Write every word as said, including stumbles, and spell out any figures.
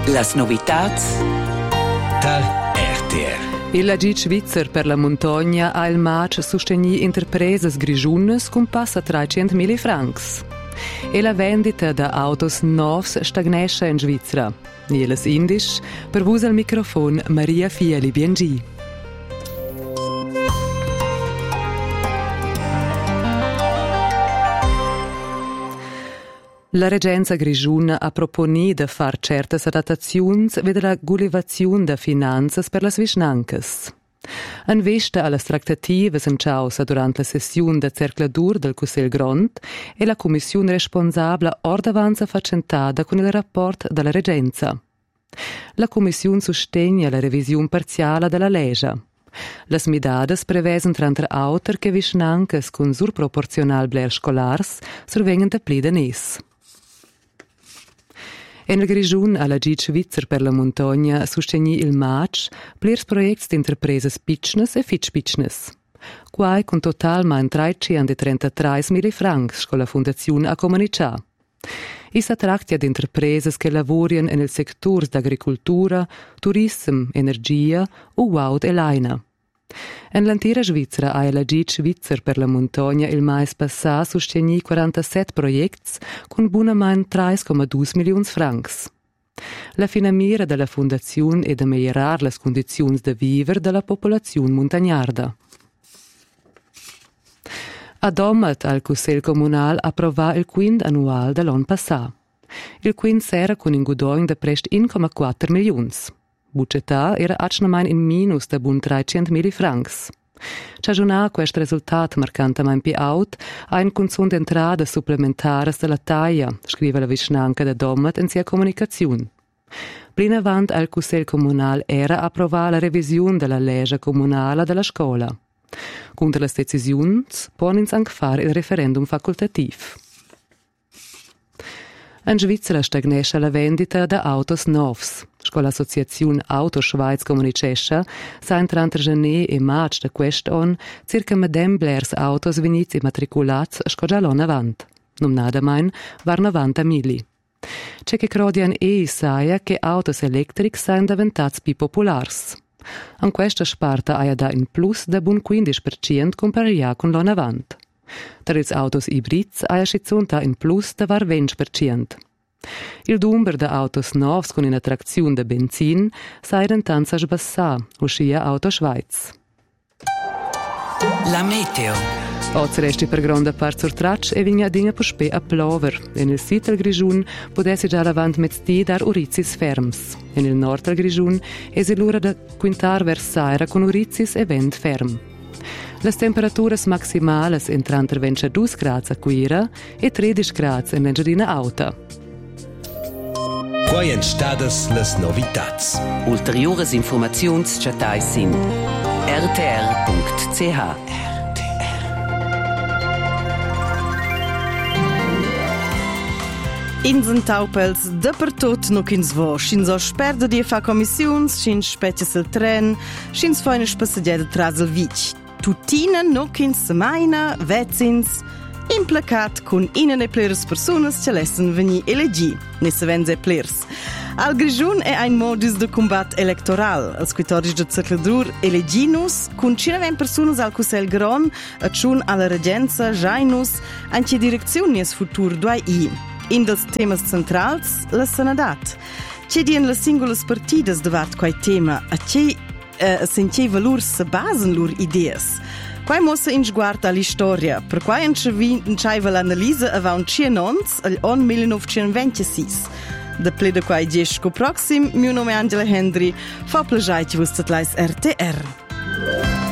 Las novitats da R T R. Il Agit Svizzer per la montagna ha il match sostegni interpreses grigiunes con passa trecentomila francs. E la vendita da autos novs stagnesce in Svizzera. Nieles Indisch, per vus al microfono Maria Fieli B N G. La Regenza Grigiuna ha proponi da far certas adattaziuns vede la gulevaziun da finanzas per las vischnancas. En vesta alla tractativas enciausa durant la sessiun da cercladur del Cussel Grond e la commissione responsabla or davanza facentada con il rapport della Regenza. La commissione sostegna la revisione parziale della legge. Las midades prevesen trantre auter che vischnancas con surproportional bler scolars survengen da pli danes. En il Grigiun alla Agit Svizzer per la montagna sostegni il match plirs projects d'interpreses pitchnes e fitch pitchnes. Quai con total man trecentotrentatré francs con la fondazione a comunicà. I s'attractia d'interpreses che lavorien en il sectors d'agricultura, turism, energia, u waud e laina. En l'antira Svizzera ha l'Agit Svizzer per la montagna il mais passà sostegni quarantasette projects con buonamain tre virgola due milioni francs. La finamira della fondazione è da migliorar las condizioni de viver della popolazione montagnarda. Adomat al Cussel Comunal approvà il quint annual dell'anno passà. Il quint sera con un guadagno da prest uno virgola quattro milioni. Budgetà era acnamain in minus da bun trecentomila francs. Ciagiunà questo risultato marcantamein più out ha in consum d'entrada supplementares della taglia, scrive la vicinanca da Domat in sia comunicazione. Prima avant al Cussel Comunal era approvà la revisione della legge comunale della scuola. Contro le decisioni ponins anche fare il referendum facultativ. In Svizzera stagnesce la vendita da autos novs. Con l'associazione Auto Schweiz comunicescha sa intrante genè e maig da quest'anno circa medem blers autos venits immatriculats sco già l'anno avant. Numnadamein var novanta mili. C'è che crodian e saia che autos electric sain diventats più populars. An questa sparta aia da in plus da bun quindici per cento comparia con l'anno avant. Tra ils autos ibrids aia schizunta in plus da var venti per cento. Il numero di autos novs con un'attrazione da benzin sa tentanza sbassà, uscia Auto Schweiz. La meteo. Oggi resti per grande parte sur traccia e vigna dinga puspè a plover. In il sito del Grigiun potessi già davanti mezz'dì dar urizis ferms. In il nord del Grigiun è l'ora da quintar vers saira con urizis e vent ferm. Le temperature maximali entran tra ventidue gradi a Quira e tredici gradi in Engiadina Alta. Quai entstadas las novitats. Ulteriores informaziuns chatai sin r t r punct c h. Insen taupels dappertot no chins vo, schins o sperda di fa commissiuns, schins spetias il tren, schins feine spassadiera tras il vic. Tutina no chins semaina, vetzins, implacat con ina ne plers personas che lessen veni elegi, ne se venze plers. Al Grigiun è ein modus de combat electoral. Als quattordici de cercladur eleginus, con cinquanta personas al Cussel Grond, a ciun alla Regenza, jainus, anche direzionies futur due i. In dels temas centrals, la sanadat. C'è dien le singulas partidas devat quai tema, a c'è uh, sen c'è valurs se basen lur ideas. Quai mossa in sguarda all'istoria, per quai enceiva l'analisa avant cienons all'on millenovecentoventisei. Da ple de quai gesco proxim, mio nome è Angela Hendry, fa plaggiai ci vustat lais R T R.